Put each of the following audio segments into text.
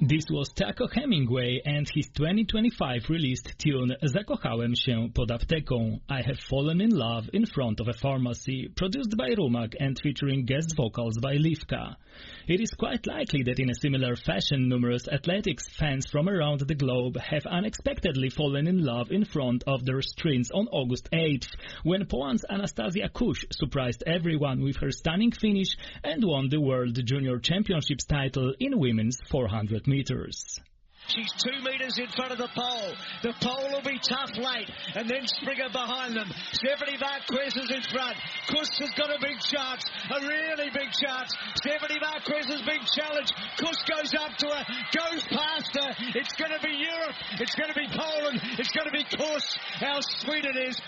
This was Taco Hemingway and his 2025 released tune Zakochałem się pod apteką, I Have Fallen in Love in Front of a Pharmacy, produced by Rumak and featuring guest vocals by Livka. It is quite likely that in a similar fashion numerous athletics fans from around the globe have unexpectedly fallen in love in front of their screens on August 8th, when Poland's Anastasia Kusz surprised everyone with her stunning finish and won the World Junior Championships title in women's 400 meters. She's 2 meters in front of the pole. The pole will be tough late, and then Springer behind them. Stephanie Marquez is in front. Kusz has got a big chance, a really big chance. Stephanie Marquez has been challenged. Kusz goes up to her, goes past her. It's going to be Europe. It's going to be Poland. It's going to be Kusz. How sweet it is.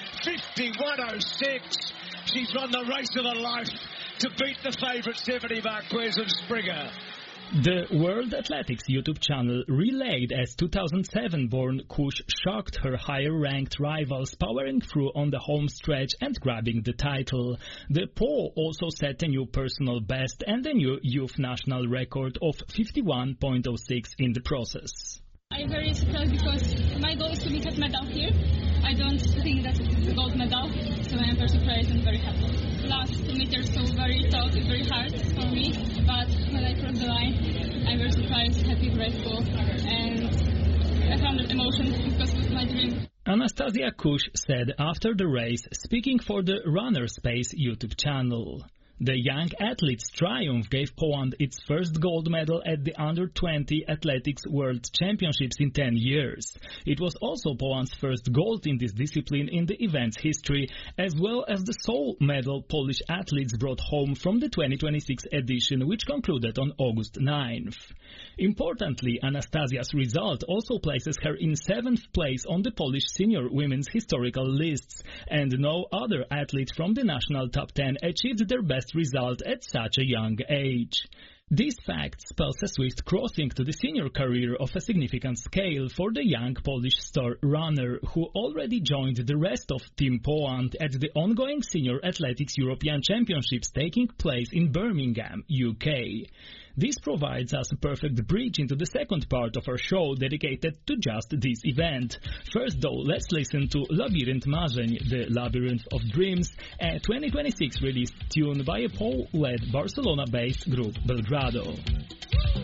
51.06. She's run the race of her life to beat the favourite Stephanie Marquez and Springer. The World Athletics YouTube channel relayed as 2007-born Kusz shocked her higher-ranked rivals, powering through on the home stretch and grabbing the title. The Pole also set a new personal best and a new youth national record of 51.06 in the process. I'm very surprised because my goal is to get medal here. I don't think that it's a gold medal, so I'm very surprised and very happy. Last 2 meters so very tough, very hard for me, but when I crossed the line, I'm very surprised, happy, grateful, and I found that emotion because it was my dream. Anastasia Kusz said after the race, speaking for the Runner Space YouTube channel. The young athlete's triumph gave Poland its first gold medal at the Under-20 Athletics World Championships in 10 years. It was also Poland's first gold in this discipline in the event's history, as well as the sole medal Polish athletes brought home from the 2026 edition, which concluded on August 9th. Importantly, Anastasia's result also places her in 7th place on the Polish senior women's historical lists, and no other athlete from the national top 10 achieved their best result at such a young age. This fact spells a swift crossing to the senior career of a significant scale for the young Polish star runner, who already joined the rest of Team Poland at the ongoing Senior Athletics European Championships taking place in Birmingham, UK. This provides us a perfect bridge into the second part of our show dedicated to just this event. First though, let's listen to Labirynt Marzeń, the Labyrinth of Dreams, a 2026 released tune by a Pole-led Barcelona-based group Belgrado.